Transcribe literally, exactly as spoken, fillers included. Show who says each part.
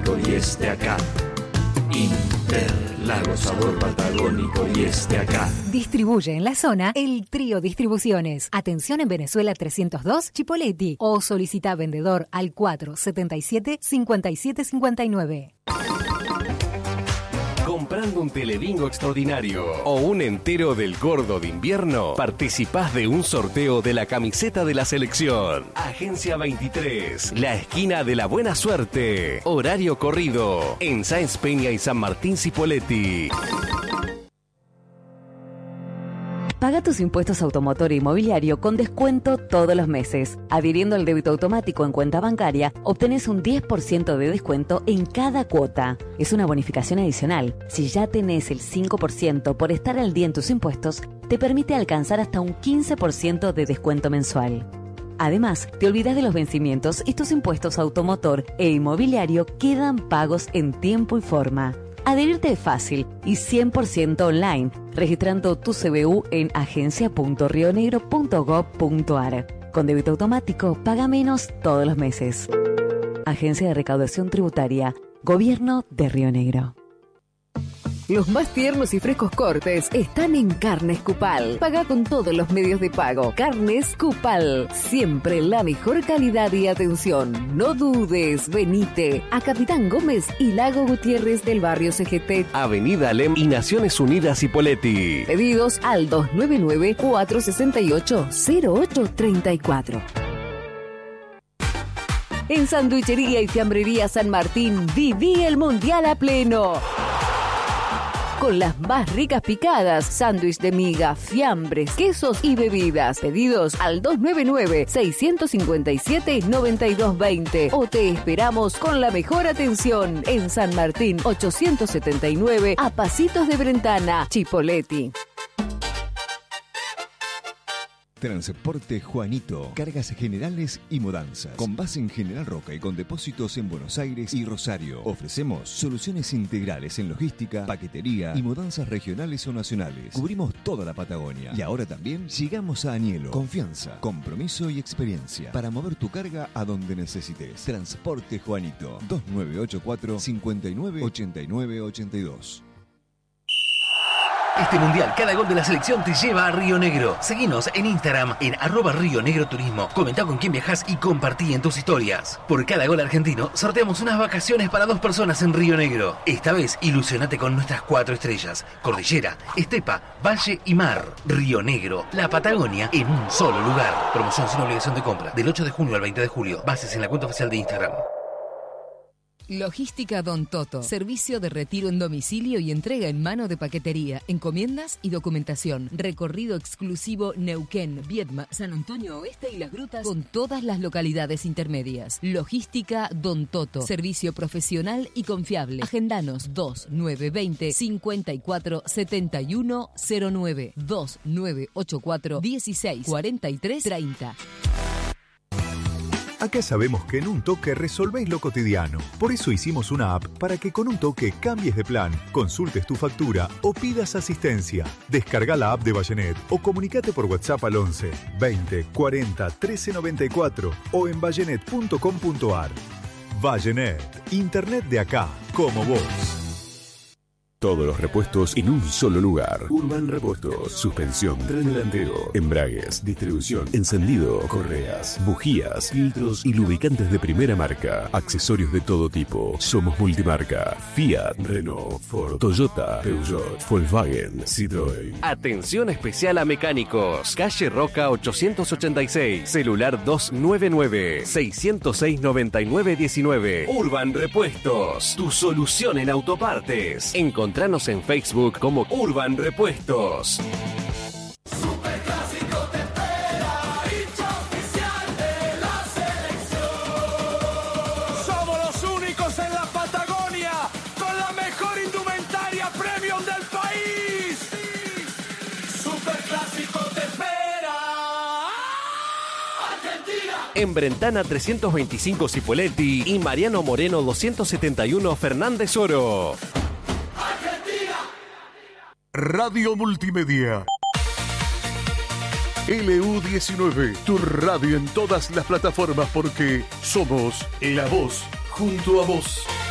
Speaker 1: patagónico y esté acá. Interlagos, sabor patagónico y esté acá.
Speaker 2: Distribuye en la zona el Trío Distribuciones. Atención en Venezuela trescientos dos, Chipoleti. O solicita vendedor al cuatro setenta y siete, cincuenta y siete cincuenta y nueve.
Speaker 3: Comprando un telebingo extraordinario o un entero del gordo de invierno, participás de un sorteo de la camiseta de la selección. Agencia veintitrés, la esquina de la buena suerte. Horario corrido en Sáenz Peña y San Martín Cipolletti.
Speaker 4: Paga tus impuestos automotor e inmobiliario con descuento todos los meses. Adhiriendo al débito automático en cuenta bancaria, obtenés un diez por ciento de descuento en cada cuota. Es una bonificación adicional. Si ya tenés el cinco por ciento por estar al día en tus impuestos, te permite alcanzar hasta un quince por ciento de descuento mensual. Además, te olvidas de los vencimientos y tus impuestos automotor e inmobiliario quedan pagos en tiempo y forma. Adherirte es fácil y cien por ciento online, registrando tu C B U en agencia punto rionegro punto gob punto ar. Con débito automático, paga menos todos los meses. Agencia de Recaudación Tributaria, Gobierno de Río Negro.
Speaker 5: Los más tiernos y frescos cortes están en Carnes Cupal. Paga con todos los medios de pago. Carnes Cupal. Siempre la mejor calidad y atención. No dudes, venite a Capitán Gómez y Lago Gutiérrez del barrio C G T.
Speaker 3: Avenida Alem y Naciones Unidas Cipolletti.
Speaker 5: Pedidos al dos nueve nueve, cuatro seis ocho, cero ocho tres cuatro. En Sanduichería y Fiambrería San Martín, viví el Mundial a pleno. Con las más ricas picadas, sándwich de miga, fiambres, quesos y bebidas. Pedidos al dos nueve nueve, seis cinco siete, nueve dos dos cero o te esperamos con la mejor atención en San Martín ochocientos setenta y nueve, a pasitos de Brentana, Chipolletti.
Speaker 6: Transporte Juanito, cargas generales y mudanzas. Con base en General Roca y con depósitos en Buenos Aires y Rosario. Ofrecemos soluciones integrales en logística, paquetería y mudanzas regionales o nacionales. Cubrimos toda la Patagonia. Y ahora también llegamos a Añelo. Confianza, compromiso y experiencia para mover tu carga a donde necesites. Transporte Juanito, dos nueve ocho cuatro, cinco nueve, ocho nueve ocho dos.
Speaker 7: Este mundial, cada gol de la selección te lleva a Río Negro. Seguinos en Instagram en arroba Río Negro Turismo. Comentá con quién viajás y compartí en tus historias. Por cada gol argentino, sorteamos unas vacaciones para dos personas en Río Negro. Esta vez, ilusionate con nuestras cuatro estrellas: cordillera, estepa, valle y mar. Río Negro, la Patagonia en un solo lugar. Promoción sin obligación de compra. Del ocho de junio al veinte de julio. Bases en la cuenta oficial de Instagram.
Speaker 8: Logística Don Toto. Servicio de retiro en domicilio y entrega en mano de paquetería, encomiendas y documentación. Recorrido exclusivo Neuquén, Viedma, San Antonio Oeste y Las Grutas con todas las localidades intermedias. Logística Don Toto. Servicio profesional y confiable. Agendanos dos nueve dos cero, cinco cuatro siete uno cero nueve, dos nueve ocho cuatro, dieciséis cuarenta y tres treinta.
Speaker 9: Acá sabemos que en un toque resolvés lo cotidiano. Por eso hicimos una app para que con un toque cambies de plan, consultes tu factura o pidas asistencia. Descarga la app de Vallenet o comunicate por WhatsApp al once, veinte, cuarenta, trece noventa y cuatro o en vallenet punto com punto ar. Vallenet, internet de acá, como vos.
Speaker 10: Todos los repuestos en un solo lugar. Urban Repuestos. Suspensión, tren delantero, embragues, distribución, encendido, correas, bujías, filtros y lubricantes de primera marca. Accesorios de todo tipo. Somos multimarca. Fiat, Renault, Ford, Toyota, Peugeot, Volkswagen, Citroën.
Speaker 3: Atención especial a mecánicos. Calle Roca ochocientos ochenta y seis. Celular dos nueve nueve, seis cero seis, nueve nueve uno nueve. Urban Repuestos. Tu solución en autopartes. Encontramos Encontranos en Facebook como Urban Repuestos.
Speaker 1: Superclásico te espera, hincha oficial de la selección. Somos los únicos en la Patagonia con la mejor indumentaria premium del país. Superclásico te espera, Argentina.
Speaker 3: En Brentana trescientos veinticinco Cipolletti y Mariano Moreno doscientos setenta y uno Fernández Oro.
Speaker 9: Radio Multimedia. L U diecinueve, tu radio en todas las plataformas porque somos la voz junto a vos.